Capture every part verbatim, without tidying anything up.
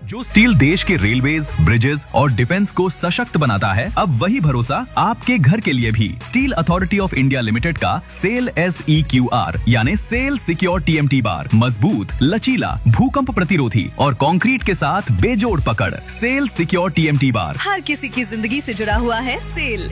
जो स्टील देश के रेलवेज, ब्रिजेस और डिफेंस को सशक्त बनाता है, अब वही भरोसा आपके घर के लिए भी। Steel authority of India limited का cell S E Q R यानी cell secure T M T bar मजबूत, लचीला, भूकंप प्रतिरोधी और कंक्रीट के साथ बेजोड़ पकड़। Cell secure T M T bar हर किसी की जिंदगी से जुड़ा हुआ है। सेल।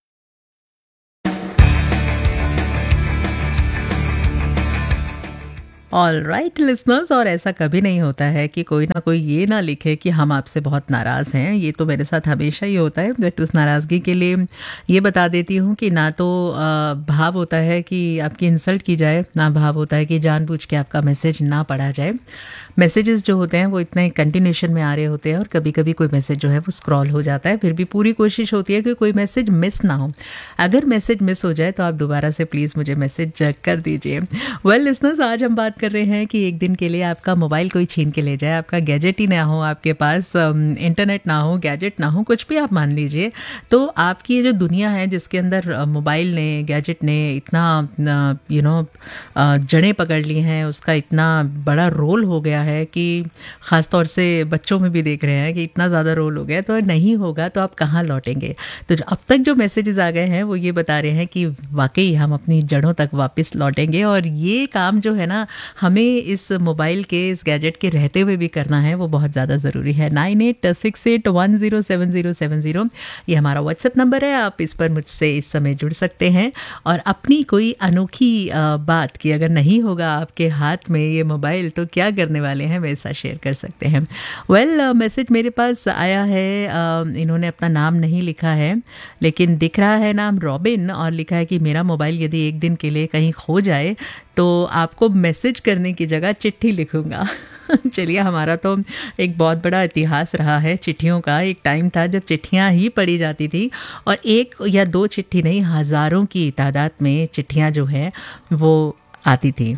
ऑल राइट लिसनर्स, और ऐसा कभी नहीं होता है कि कोई ना कोई ये ना लिखे कि हम आपसे बहुत नाराज़ हैं। ये तो मेरे साथ हमेशा ही होता है, बट उस नाराज़गी के लिए ये बता देती हूँ कि ना तो आ, भाव होता है कि आपकी इंसल्ट की जाए, ना भाव होता है कि जानबूझ के आपका मैसेज ना पढ़ा जाए। मैसेजेस जो होते हैं वो इतने कंटिन्यूशन में आ रहे होते हैं और कभी कभी कोई मैसेज जो है वो स्क्रॉल हो जाता है। फिर भी पूरी कोशिश होती है कि कोई मैसेज मिस ना हो। अगर मैसेज मिस हो जाए तो आप दोबारा से प्लीज़ मुझे मैसेज कर दीजिए। वेल लिसनर्स, आज हम बात कर रहे हैं कि एक दिन के लिए आपका मोबाइल कोई छीन के ले जाए, आपका गैजेट ही ना हो, आपके पास इंटरनेट ना हो, गैजेट ना हो, कुछ भी आप मान लीजिए, तो आपकी ये जो दुनिया है जिसके अंदर मोबाइल ने, गैजेट ने इतना यू नो जड़ें पकड़ ली हैं, उसका इतना बड़ा रोल हो गया है कि ख़ास तौर से बच्चों में भी देख रहे हैं कि इतना ज़्यादा रोल हो गया, तो नहीं होगा तो आप कहाँ लौटेंगे। तो अब तक जो मैसेजेस आ गए हैं वो ये बता रहे हैं कि वाकई हम अपनी जड़ों तक वापस लौटेंगे, और ये काम जो है ना हमें इस मोबाइल के, इस गैजेट के रहते हुए भी करना है, वो बहुत ज़्यादा ज़रूरी है। Nine eight six eight one zero seven zero seven zero ये हमारा व्हाट्सएप नंबर है। आप इस पर मुझसे इस समय जुड़ सकते हैं और अपनी कोई अनोखी बात की, अगर नहीं होगा आपके हाथ में ये मोबाइल तो क्या करने वाले हैं, मेरे साथ शेयर कर सकते हैं। वेल well, मैसेज मेरे पास आया है, uh, इन्होंने अपना नाम नहीं लिखा है लेकिन दिख रहा है नाम रॉबिन, और लिखा है कि मेरा मोबाइल यदि एक दिन के लिए कहीं खो जाए तो आपको मैसेज करने की जगह चिट्ठी लिखूंगा। चलिए, हमारा तो एक बहुत बड़ा इतिहास रहा है चिट्ठियों का। एक टाइम था जब चिट्ठियां ही पढ़ी जाती थी, और एक या दो चिट्ठी नहीं, हज़ारों की तादाद में चिट्ठियां जो हैं वो आती थी।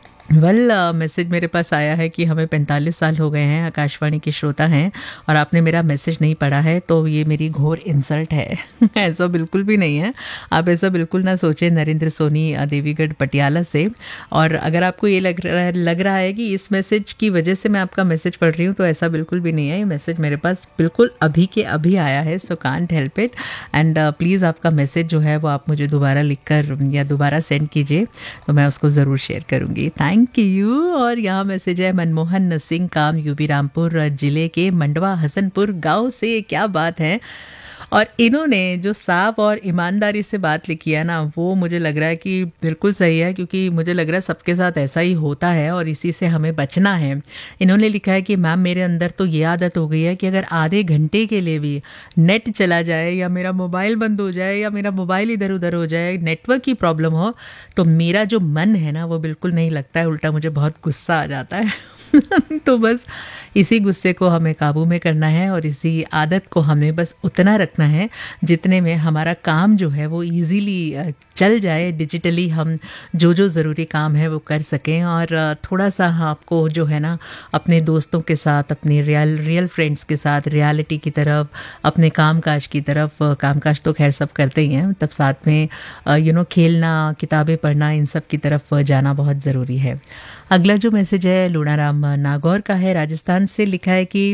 वेल मैसेज well, uh, मेरे पास आया है कि हमें पैंतालीस साल हो गए हैं, आकाशवाणी के श्रोता हैं, और आपने मेरा मैसेज नहीं पढ़ा है तो ये मेरी घोर इंसल्ट है। ऐसा बिल्कुल भी नहीं है, आप ऐसा बिल्कुल ना सोचें। नरेंद्र सोनी, देवीगढ़ पटियाला से। और अगर आपको ये लग रहा है लग रहा है कि इस मैसेज की वजह से मैं आपका मैसेज पढ़ रही हूँ, तो ऐसा बिल्कुल भी नहीं है। ये मैसेज मेरे पास बिल्कुल अभी के अभी आया है, so can't help it. And please आपका मैसेज जो है वो आप मुझे दोबारा लिख कर या दोबारा सेंड कीजिए, तो मैं उसको ज़रूर शेयर करूँगी। Thank thank you. और यहाँ मैसेज है मनमोहन सिंह काम, यूपी रामपुर जिले के मंडवा हसनपुर गांव से। क्या बात है। और इन्होंने जो साफ और ईमानदारी से बात लिखी है ना, वो मुझे लग रहा है कि बिल्कुल सही है, क्योंकि मुझे लग रहा है सबके साथ ऐसा ही होता है और इसी से हमें बचना है। इन्होंने लिखा है कि मैम, मेरे अंदर तो ये आदत हो गई है कि अगर आधे घंटे के लिए भी नेट चला जाए या मेरा मोबाइल बंद हो जाए या मेरा मोबाइल इधर उधर हो जाए, नेटवर्क की प्रॉब्लम हो, तो मेरा जो मन है ना वो बिल्कुल नहीं लगता है, उल्टा मुझे बहुत गुस्सा आ जाता है। तो बस इसी गुस्से को हमें काबू में करना है और इसी आदत को हमें बस उतना रखना है जितने में हमारा काम जो है वो इजीली चल जाए, डिजिटली हम जो जो ज़रूरी काम है वो कर सकें। और थोड़ा सा आपको जो है ना अपने दोस्तों के साथ, अपने रियल रियल फ्रेंड्स के साथ रियलिटी की तरफ, अपने कामकाज की तरफ, कामकाज तो खैर सब करते ही हैं, तब साथ में यू नो खेलना, किताबें पढ़ना, इन सब की तरफ जाना बहुत ज़रूरी है। अगला जो मैसेज है लूणाराम नागौर का है, राजस्थान से। लिखा है कि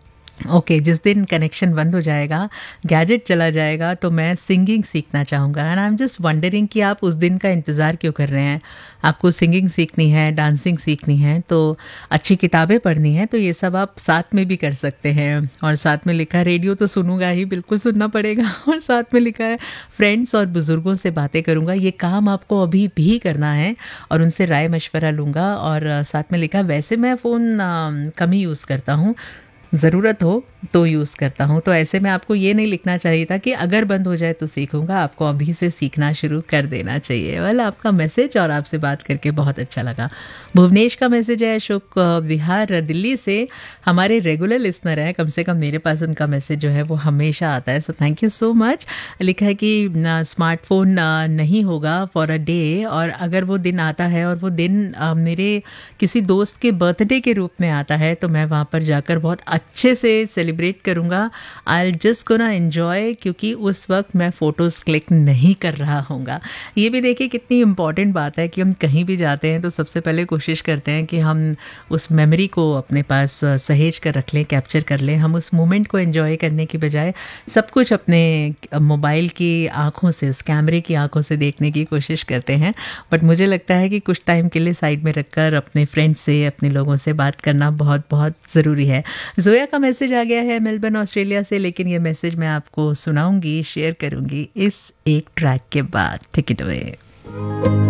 ओके okay, जिस दिन कनेक्शन बंद हो जाएगा, गैजेट चला जाएगा, तो मैं सिंगिंग सीखना चाहूँगा। And I am just wondering कि आप उस दिन का इंतज़ार क्यों कर रहे हैं। आपको सिंगिंग सीखनी है, डांसिंग सीखनी है, तो अच्छी किताबें पढ़नी है, तो ये सब आप साथ में भी कर सकते हैं। और साथ में लिखा है रेडियो तो सुनूंगा ही, बिल्कुल सुनना पड़ेगा। और साथ में लिखा है फ्रेंड्स और बुज़ुर्गों से बातें करूँगा। ये काम आपको अभी भी करना है और उनसे राय मशवरा लूँगा। और साथ में लिखा वैसे मैं फ़ोन कम ही यूज़ करता हूँ, ज़रूरत हो तो यूज़ करता हूँ। तो ऐसे में आपको ये नहीं लिखना चाहिए था कि अगर बंद हो जाए तो सीखूंगा, आपको अभी से सीखना शुरू कर देना चाहिए। वेल, आपका मैसेज और आपसे बात करके बहुत अच्छा लगा। भुवनेश का मैसेज है, अशोक विहार दिल्ली से, हमारे रेगुलर लिसनर हैं, कम से कम मेरे पास उनका मैसेज जो है वो हमेशा आता है, so thank you so much. लिखा है कि स्मार्टफोन नहीं होगा फॉर अ डे, और अगर वो दिन आता है और वो दिन मेरे किसी दोस्त के बर्थडे के रूप में आता है, तो मैं वहाँ पर जाकर बहुत अच्छे से सेलिब्रेट करूँगा। आई जस्ट गोना एन्जॉय, क्योंकि उस वक्त मैं फ़ोटोज़ क्लिक नहीं कर रहा होऊंगा। ये भी देखिए कितनी इम्पॉर्टेंट बात है कि हम कहीं भी जाते हैं तो सबसे पहले कोशिश करते हैं कि हम उस मेमोरी को अपने पास सहेज कर रख लें, कैप्चर कर लें। हम उस मोमेंट को एंजॉय करने की बजाय सब कुछ अपने मोबाइल की आंखों से, उस कैमरे की आंखों से देखने की कोशिश करते हैं। बट मुझे लगता है कि कुछ टाइम के लिए साइड में रखकर अपने फ्रेंड्स से, अपने लोगों से बात करना बहुत बहुत ज़रूरी है। जोया का मैसेज आ गया है मेलबर्न ऑस्ट्रेलिया से, लेकिन ये मैसेज मैं आपको सुनाऊंगी, शेयर करूंगी इस एक ट्रैक के बाद। Take it away.